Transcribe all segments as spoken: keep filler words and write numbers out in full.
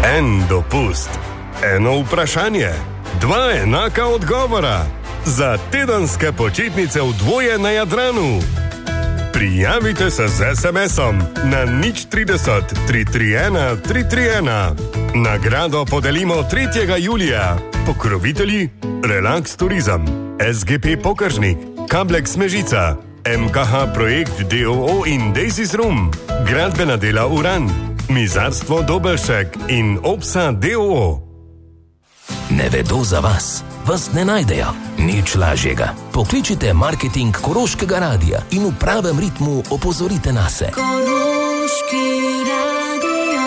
En dopust, eno vprašanje, dva enaka odgovora. Za tedenske počitnice v dvoje na Jadranu. Prijavite se z es em esom na nič trideset tri tri ena tri tri ena. Nagrado podelimo tretjega julija. Pokrovitelji Relax Turizem, es ge pe Pokažnik, Kablex Mežica, em ka ha Projekt de o o in Daisys Room, Gradbena dela Uran, Mizarstvo Dobelšek in Opsa de o o. Ne vedo za vas. Vas ne najdejo. Nič lažjega. Pokličite marketing Koroškega radija in v pravem ritmu opozorite nase. Koroški radio.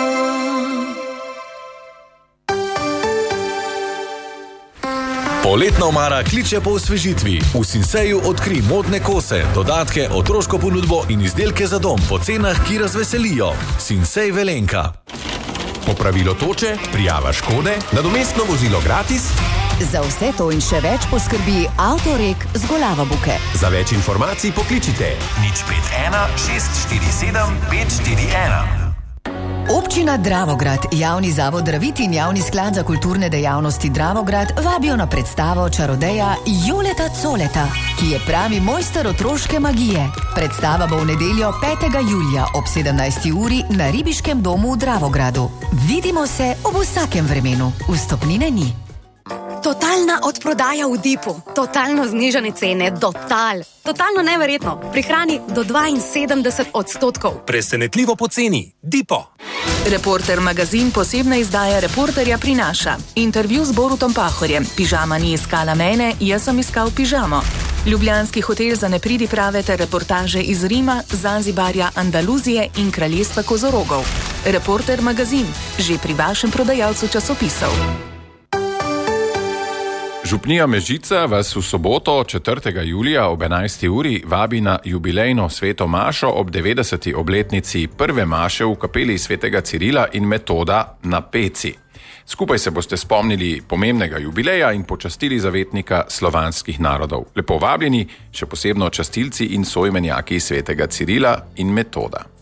Poletna omara kliče po osvežitvi. V Sinseju odkri modne kose, dodatke, otroško ponudbo in izdelke za dom po cenah, ki razveselijo. Sinsej Velenka. Popravilo toče, prijava škode, nadomestno vozilo gratis. Za vse to in še več poskrbi Avtorek z Golava Buke. Za več informacij pokličite nič pet ena šest štiri sedem pet štiri ena. Občina Dravograd, Javni zavod Dravit in Javni sklad za kulturne dejavnosti Dravograd vabijo na predstavo čarodeja Joleta Coleta, ki je pravi mojster otroške magije. Predstava bo v nedeljo petega julija ob sedemnajsti uri na Ribiškem domu v Dravogradu. Vidimo se ob vsakem vremenu. Vstopnine ni. Totalna odprodaja v Dipu. Totalno znižane cene. Total. Totalno neverjetno. Prihrani do dvainsedemdeset odstotkov. Presenetljivo poceni. Dipo. Reporter magazin posebna izdaja Reporterja prinaša. Intervju z Borutom Pahorjem. Pižama ni iskala mene, jaz sem iskal pižamo. Ljubljanski hotel za nepridi prave ter reportaže iz Rima, Zanzibarja, Andaluzije in kraljestva kozorogov. Reporter magazin. Že pri vašem prodajalcu časopisov. Župnija Mežica vas v soboto četrtega julija ob enajsti uri vabi na jubilejno sveto mašo ob devetdeseti obletnici prve maše v kapeli svetega Cirila in Metoda na Peci. Skupaj se boste spomnili pomembnega jubileja in počastili zavetnika slovanskih narodov. Lepo vabljeni, še posebno častilci in soimenjaki svetega Cirila in Metoda.